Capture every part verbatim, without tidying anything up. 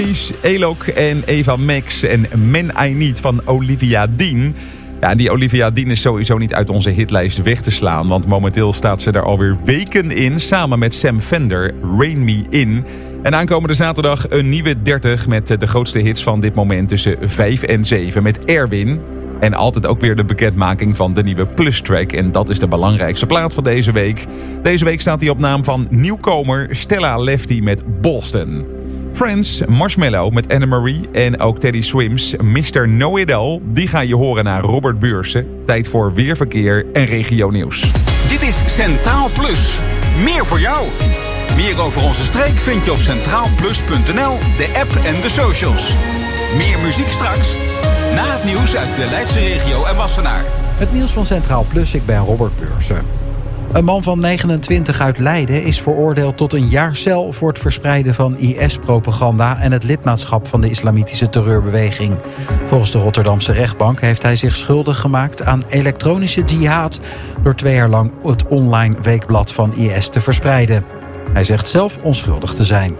Elok en Eva Max en Men I Need van Olivia Dean. Ja, die Olivia Dean is sowieso niet uit onze hitlijst weg te slaan. Want momenteel staat ze er alweer weken in. Samen met Sam Fender, Rain Me In. En aankomende zaterdag een nieuwe dertig met de grootste hits van dit moment tussen vijf en zeven. Met Erwin. En altijd ook weer de bekendmaking van de nieuwe Plus track. En dat is de belangrijkste plaat van deze week. Deze week staat hij op naam van nieuwkomer Stella Lefty met Boston. Friends, Marshmallow met Anne-Marie en ook Teddy Swims, mister Know-It-All. Die ga je horen naar Robert Beursen. Tijd voor weerverkeer en regionieuws. Dit is Centraal Plus. Meer voor jou. Meer over onze streek vind je op centraal plus punt n l, de app en de socials. Meer muziek straks, na het nieuws uit de Leidse regio en Wassenaar. Het nieuws van Centraal Plus, ik ben Robert Beursen. Een man van negenentwintig uit Leiden is veroordeeld tot een jaar cel voor het verspreiden van I S-propaganda en het lidmaatschap van de islamitische terreurbeweging. Volgens de Rotterdamse rechtbank heeft hij zich schuldig gemaakt aan elektronische jihad door twee jaar lang het online weekblad van I S te verspreiden. Hij zegt zelf onschuldig te zijn.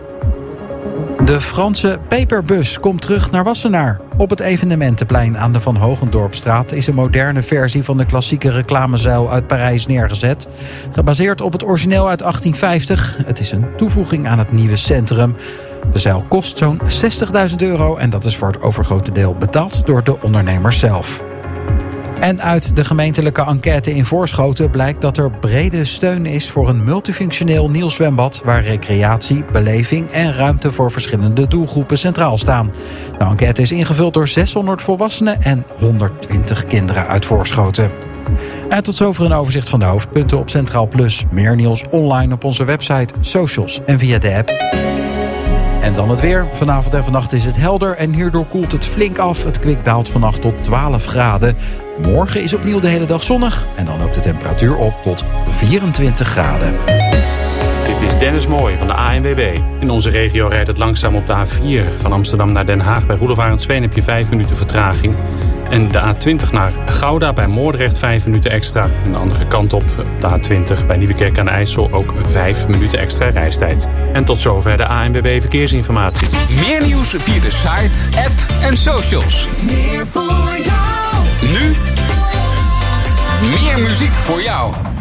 De Franse peperbus komt terug naar Wassenaar. Op het evenementenplein aan de Van Hogendorpstraat is een moderne versie van de klassieke reclamezuil uit Parijs neergezet. Gebaseerd op het origineel uit achttien vijftig. Het is een toevoeging aan het nieuwe centrum. De zuil kost zo'n zestigduizend euro en dat is voor het overgrote deel betaald door de ondernemers zelf. En uit de gemeentelijke enquête in Voorschoten blijkt dat er brede steun is voor een multifunctioneel nieuw zwembad waar recreatie, beleving en ruimte voor verschillende doelgroepen centraal staan. De enquête is ingevuld door zeshonderd volwassenen en honderdtwintig kinderen uit Voorschoten. En tot zover een overzicht van de hoofdpunten op Centraal Plus. Meer nieuws online op onze website, socials en via de app. En dan het weer. Vanavond en vannacht is het helder en hierdoor koelt het flink af. Het kwik daalt vannacht tot twaalf graden. Morgen is opnieuw de hele dag zonnig en dan loopt de temperatuur op tot vierentwintig graden. Dit is Dennis Mooij van de A N W B. In onze regio rijdt het langzaam op de A vier. Van Amsterdam naar Den Haag bij Roelof Arendsveen heb je vijf minuten vertraging. En de A twintig naar Gouda bij Moordrecht vijf minuten extra. En de andere kant op, de A twintig bij Nieuwekerk aan de IJssel ook vijf minuten extra reistijd. En tot zover de A N W B Verkeersinformatie. Meer nieuws via de site, app en socials. Meer voor jou. Nu, meer muziek voor jou.